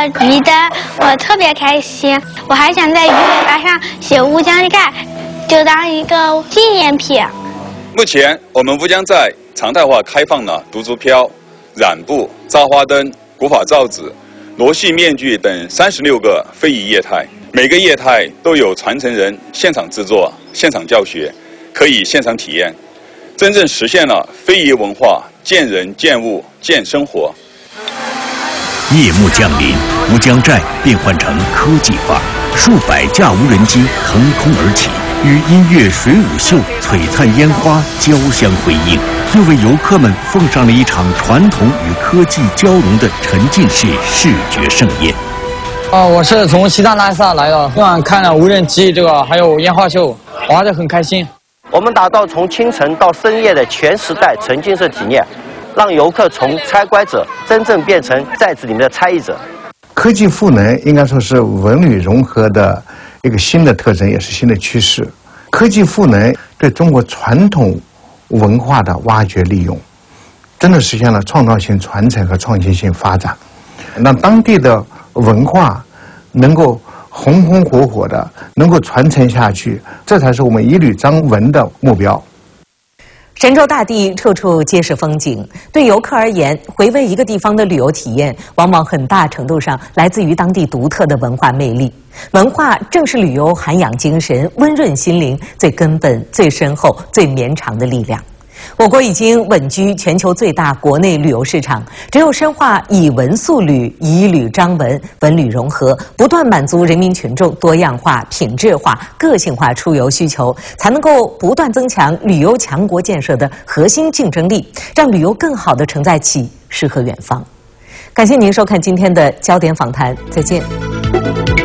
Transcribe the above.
鱼灯，我特别开心。我还想在鱼尾巴上写乌江寨，就当一个纪念品。 目前我们乌江寨常态化开放了毒竹漂、染布、扎花灯、古法罩子、罗戏面具等36个非遗业态，每个业态都有传承人现场制作、现场教学，可以现场体验，真正实现了非遗文化见人见物见生活。 夜幕降临，乌江寨变换成科技化，数百架无人机腾空而起，与音乐水舞秀、璀璨烟花交相辉映，又为游客们奉上了一场传统与科技交融的沉浸式视觉盛宴。 我是从西藏拉萨来的，昨晚看了无人机还有烟花秀，玩得很开心。 我们打造从清晨到深夜的全时代沉浸式体验，让游客从参观者真正变成寨子里面的参与者。 科技赋能应该说是文旅融合的一个新的特征，也是新的趋势。科技赋能对中国传统文化的挖掘利用，真的实现了创造性传承和创新性发展，让当地的文化能够红红火火的能够传承下去，这才是我们一旅张文的目标。 神州大地处处皆是风景，对游客而言，回味一个地方的旅游体验，往往很大程度上来自于当地独特的文化魅力。文化正是旅游涵养精神、温润心灵最根本、最深厚、最绵长的力量。我国已经稳居全球最大国内旅游市场，只有深化以文塑旅、以旅张文、文旅融合，不断满足人民群众多样化、品质化、个性化出游需求，才能够不断增强旅游强国建设的核心竞争力，让旅游更好地承载起诗和远方。感谢您收看今天的焦点访谈，再见。